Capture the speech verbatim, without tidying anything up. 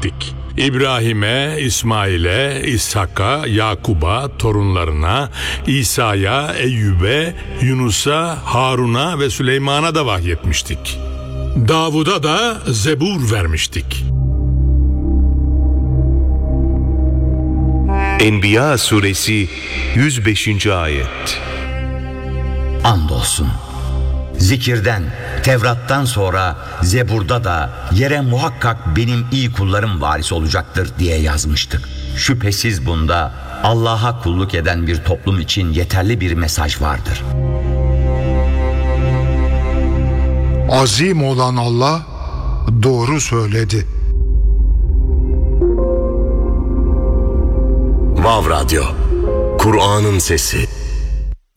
vahyettik. İbrahim'e, İsmail'e, İshak'a, Yakub'a, torunlarına, İsa'ya, Eyyub'e, Yunus'a, Harun'a ve Süleyman'a da vahyetmiştik. Davud'a da Zebur vermiştik. Enbiya suresi yüz beşinci ayet. Andolsun zikirden, Tevrat'tan sonra Zebur'da da yere muhakkak benim iyi kullarım varis olacaktır diye yazmıştık. Şüphesiz bunda Allah'a kulluk eden bir toplum için yeterli bir mesaj vardır. Azim olan Allah doğru söyledi. Vav Radyo, Kur'an'ın sesi.